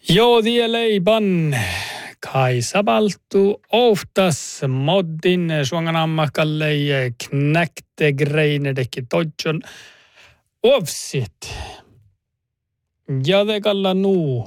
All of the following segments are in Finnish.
Jo, leiban kai sabaltu oftas moddin suonganamakalle knäckte greinedekki todjon ovsit. Ja det kallar nu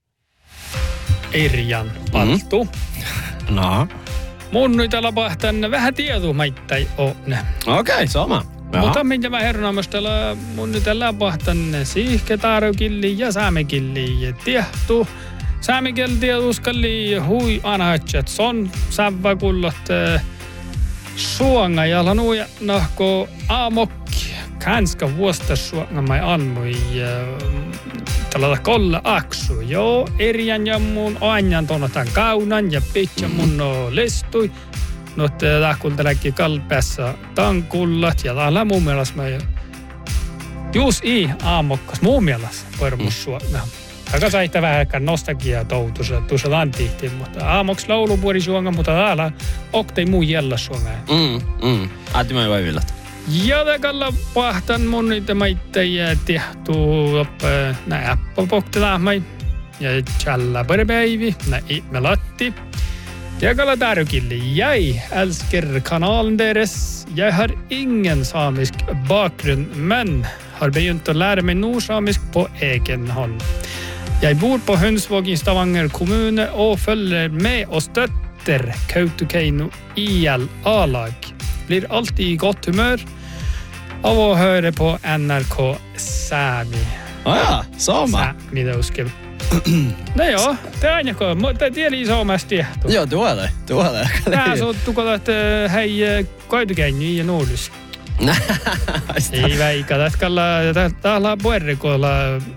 Irjan paltu. No. Mun nyt alapahtan vähän tiedumaittai on. Okei, sama. Mutta minkä mä hernaamastella mun nyt alapahtan siihketarukilli ja saamekilli tiehtu. Saamekilli tieduskalli hui anahatsat son savvakullot suonga ja lanuja nahko aamokki. Kanska vuosta suonga mai anmui tällä kolla aksu. Joo, Irjan ja mun anjan tonotan kaunan ja pitkä mun listui. Nyt tahkulteläkin kalpeassa tankullat ja täällä mun mielestä mä juus aamokkas mun mielestä varmussuona. Taka saitte vähän nostalgiaa toutussa tuossa lantihtiin, mutta aamoks laulupuori suonga, mutta täällä oktei muu jällä suonga. Äätti mä vai villat. Ja takalla pahtan mun niitä maitteja tehtuu nää äppelpoktelahmai ja tjalla päivi, nää melatti. Jag kallar Darukilli. Jag älskar kanalen deras. Jag har ingen samisk bakgrund, men har begynt att lära mig nordsamisk på egen hand. Jag bor på Hönsvåg i Stavanger kommun och följer med och stötter Kautokeino IL A-lag. Blir alltid i gott humör av att höra på NRK Sami. Ja, sama. Sami då ska no joo, tämä ainakaan. Tämä tieli Suomesta tiehtuu. Joo, tuo det. Tämä on tukolla, että hei Kautokeino ja Nordus. Ei väikä, tätkalla täällä puerrikolla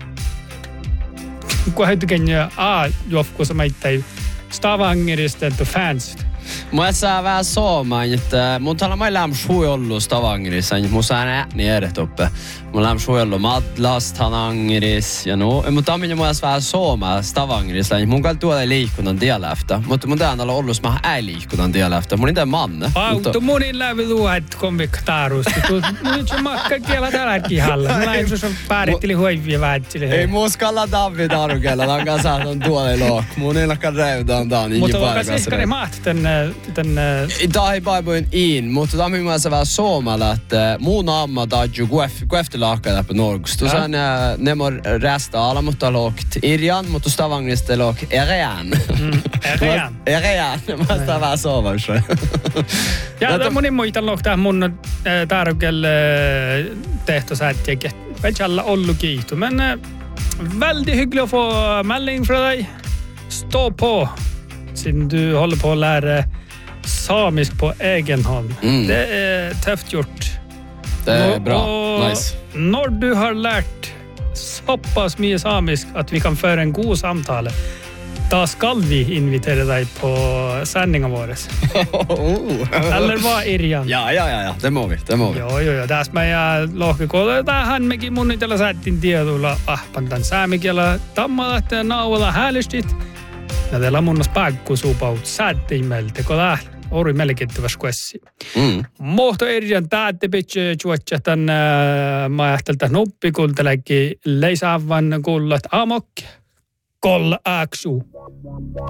Kautokeino juofkussa maittai Stavangerista fans. Mä saa vähän soomaan, että mun täällä mä lämmin suojollu Stavangerissa, niin mun saa ääni edet uppe. Mä lämmin suojollu Madlas, Tavangeris ja no. Mutta minä mä vähän soomaa Stavangerissa, niin mun kai tuolla liikkunnan dialekta. Mutta mun täällä on ollut mä ei liikkunnan dialekta. Mun niitä manne. Auto munin läpi tuohet konviktaarusti. Mun se makka kielä tälläkin halla. Mä en se pääritteli huivia väitsille. Ei muskalla David Arukella, tämän kanssa on tuolla look. Mun ei lakka räydään tää. Mutta vaikka siskari maat tänne... Tää ei paipuin in, mutta tämä on myös vähän suomalla, että muun amma taiju kueftelahka läpi Norgus. Tuossa nemor resta ala, mutta lookt Irjan, mutta Stavangerista look Erian. Erian, mä sitä vähän suomassa. Ja tämä moni muita looktaa mun tarkelle tehtosättiäkin. Väitsellä ollut kiitos. Men väldigt hyggligt att få melding från dig. Stå på. Siden du håller på att lära samisk på egen hand. Det är tufft gjort. Det är bra. Nice. När du har lärt så pass mycket samisk att vi kan föra en god samtal, då ska vi invitera dig på sändningen vår. Eller vad, Irjan? Ja. Det må vi. Joo. Tässä meidän lohkikolla. Tähän mekin mun itellä säättiin tiedolla ahpantan saamikielä tammalat ja naualla häälistit. Ja teillä on munnas paikkusuupaut säättiin meiltä, kun läht ori melkettävässä kuessi. Mohto Irjan täältä pitää juotsa tämän maajahtelta nuppikultelekin leisaavan kullat amok kol aksu.